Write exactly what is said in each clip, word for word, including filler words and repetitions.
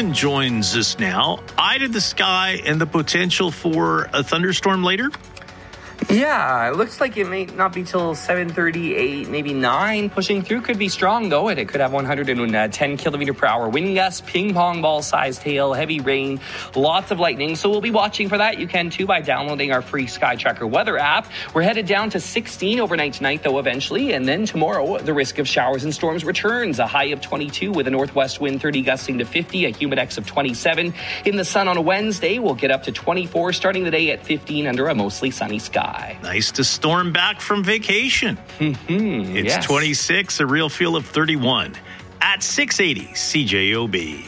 Dylan joins us now. Eye to the sky and the potential for a thunderstorm later? Yeah, it looks like it may not be till seven thirty-eight, maybe nine. Pushing through could be strong, though, and it could have one hundred ten kilometer per hour wind gusts, ping pong ball sized hail, heavy rain, lots of lightning. So we'll be watching for that. You can, too, by downloading our free Sky Tracker weather app. We're headed down to sixteen overnight tonight, though, eventually. And then tomorrow, the risk of showers and storms returns. A high of twenty-two with a northwest wind thirty gusting to fifty, a humidex of twenty-seven. In the sun on a Wednesday, we'll get up to twenty-four, starting the day at fifteen under a mostly sunny sky. Nice to storm back from vacation. Mm-hmm, it's yes. twenty-six, a real feel of thirty-one at six eighty C J O B.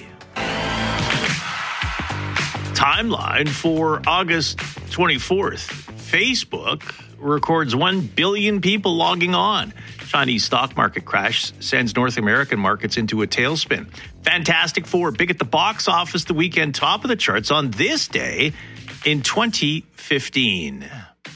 Timeline for August twenty-fourth. Facebook records one billion people logging on. Chinese stock market crash sends North American markets into a tailspin. Fantastic Four, big at the box office the weekend, top of the charts on this day in twenty fifteen.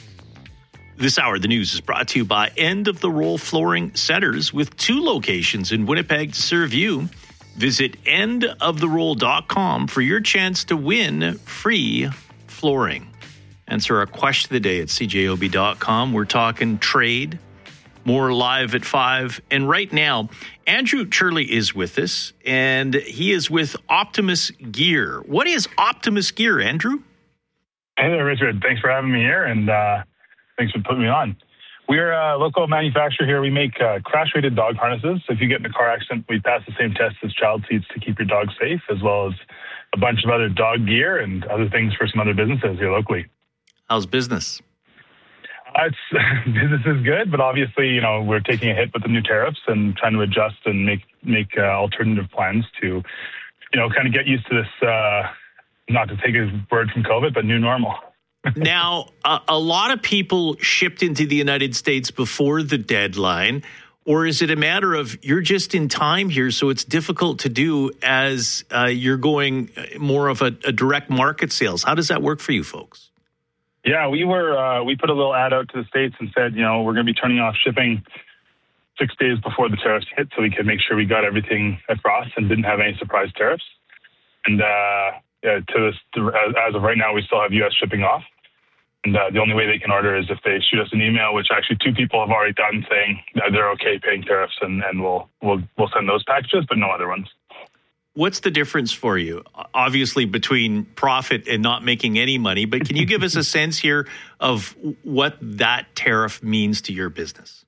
This hour, the news is brought to you by End of the Roll Flooring Centers with two locations in Winnipeg to serve you. Visit end of the roll dot com for your chance to win free flooring. Answer our question of the day at c j o b dot com. We're talking trade, more live at five. And right now, Andrew Churley is with us, and he is with Optimus Gear. What is Optimus Gear, Andrew? Hey there, Richard. Thanks for having me here, and uh, thanks for putting me on. We're a local manufacturer here. We make uh, crash-rated dog harnesses. So if you get in a car accident, we pass the same test as child seats to keep your dog safe, as well as a bunch of other dog gear and other things for some other businesses here locally. How's business? Uh, it's, business is good, but obviously, you know, we're taking a hit with the new tariffs and trying to adjust and make make uh, alternative plans to, you know, kind of get used to this, uh, not to take a word from COVID, but new normal. Now, a, a lot of people shipped into the United States before the deadline, or is it a matter of you're just in time here, so it's difficult to do as uh, you're going more of a, a direct market sales? How does that work for you folks? Yeah, we were uh, we put a little ad out to the States and said, you know, we're going to be turning off shipping six days before the tariffs hit, so we could make sure we got everything across and didn't have any surprise tariffs. And uh, yeah, to this, to, as, as of right now, we still have U S shipping off. And uh, the only way they can order is if they shoot us an email, which actually two people have already done, saying that they're okay paying tariffs, and, and we'll we'll we'll send those packages, but no other ones. What's the difference for you? Obviously, between profit and not making any money, but can you give us a sense here of what that tariff means to your business?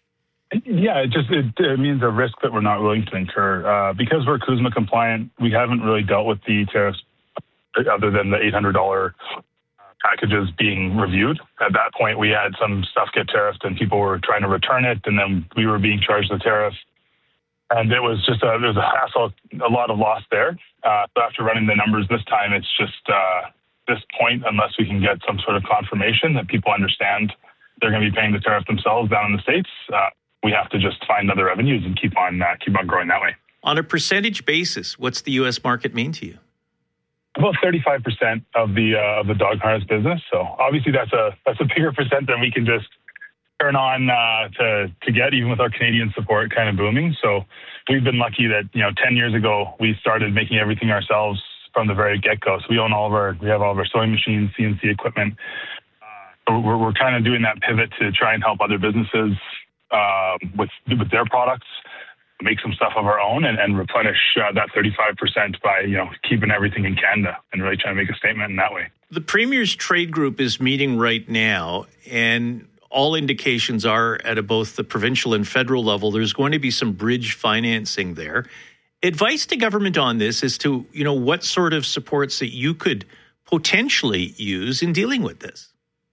Yeah, it just it, it means a risk that we're not willing to incur. Uh, because we're C U S M A compliant, we haven't really dealt with the tariffs other than the eight hundred dollars packages being reviewed. At that point, we had some stuff get tariffed and people were trying to return it, and then we were being charged the tariff. And it was just a, there was a hassle, a lot of loss there. Uh, so after running the numbers this time, it's just uh, this point, unless we can get some sort of confirmation that people understand they're going to be paying the tariff themselves down in the States, uh, we have to just find other revenues and keep on uh, keep on growing that way. On a percentage basis, what's the U S market mean to you? About thirty-five percent of the uh, of the dog harness business. So obviously that's a that's a bigger percent than we can just turn on uh, to to get, even with our Canadian support kind of booming. So we've been lucky that, you know, ten years ago we started making everything ourselves from the very get-go. So we own all of our we have all of our sewing machines, C N C equipment. Uh, we're we're kind of doing that pivot to try and help other businesses uh, with with their products, make some stuff of our own, and, and replenish uh, that thirty-five percent by, you know, keeping everything in Canada and really trying to make a statement in that way. The Premier's trade group is meeting right now, and all indications are at both the provincial and federal level, there's going to be some bridge financing there. Advice to government on this as to, you know, what sort of supports that you could potentially use in dealing with this?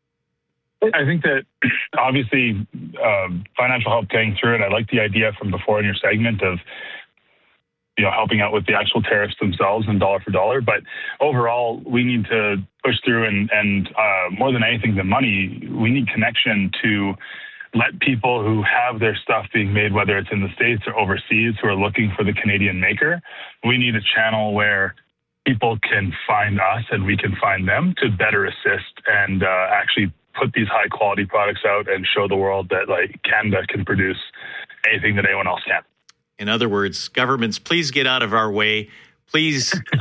I think that obviously um, financial help getting through it. I like the idea from before in your segment of, you know, helping out with the actual tariffs themselves and dollar for dollar. But overall, we need to push through and, and uh, more than anything than money, we need connection to let people who have their stuff being made, whether it's in the States or overseas, who are looking for the Canadian maker. We need a channel where people can find us and we can find them to better assist and uh, actually put these high quality products out and show the world that, like, Canada can produce anything that anyone else can. In other words, governments, please get out of our way. Please